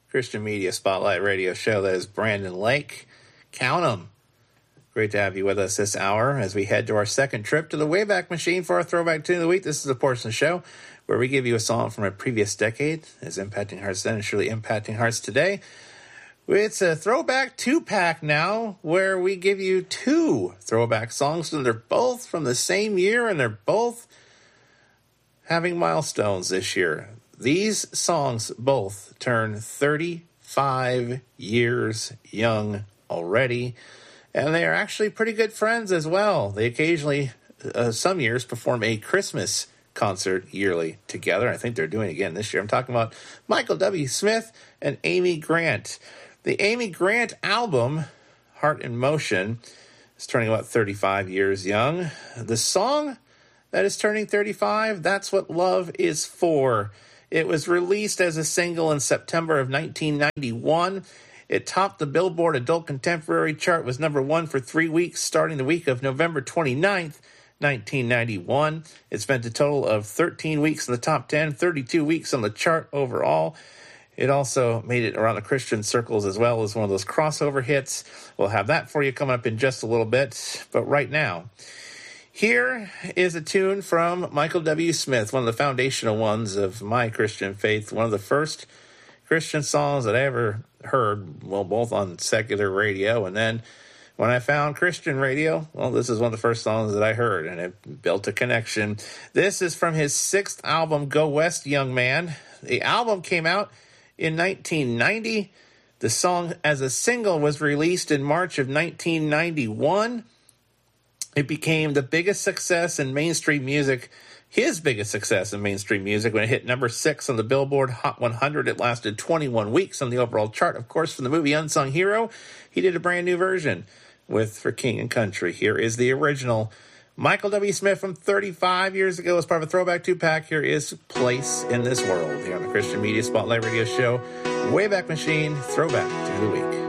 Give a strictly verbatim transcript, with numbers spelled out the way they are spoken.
Christian Media Spotlight Radio Show. That is Brandon Lake. Count 'em. Great to have you with us this hour as we head to our second trip to the Wayback Machine for our Throwback Tune of the Week. This is a portion of the show where we give you a song from a previous decade as impacting hearts then and surely impacting hearts today. It's a throwback two-pack now where we give you two throwback songs, and they're both from the same year, and they're both having milestones this year. These songs both turn thirty-five years young already, and they are actually pretty good friends as well. They occasionally, uh, some years, perform a Christmas concert yearly together. I think they're doing it again this year. I'm talking about Michael W. Smith and Amy Grant. The Amy Grant album, Heart in Motion, is turning about thirty-five years young. The song that is turning thirty-five, That's What Love Is For. It was released as a single in September of nineteen ninety-one. It topped the Billboard Adult Contemporary chart, was number one for three weeks, starting the week of November twenty-ninth, nineteen ninety-one. It spent a total of thirteen weeks in the top ten, thirty-two weeks on the chart overall. It also made it around the Christian circles as well as one of those crossover hits. We'll have that for you coming up in just a little bit. But right now, here is a tune from Michael W. Smith, one of the foundational ones of my Christian faith, one of the first Christian songs that I ever heard, well, both on secular radio, and then when I found Christian radio, well, this is one of the first songs that I heard, and it built a connection. This is from his sixth album, Go West, Young Man. The album came out in nineteen ninety. The song as a single was released in March of nineteen ninety-one. It became the biggest success in mainstream music, his biggest success in mainstream music, when it hit number six on the Billboard Hot one hundred. It lasted twenty-one weeks on the overall chart. Of course, from the movie Unsung Hero, he did a brand new version with For King and Country. Here is the original. Michael W. Smith from thirty-five years ago as part of a throwback two-pack. Here is Place in This World here on the Christian Media Spotlight Radio Show. Wayback Machine, throwback to the week.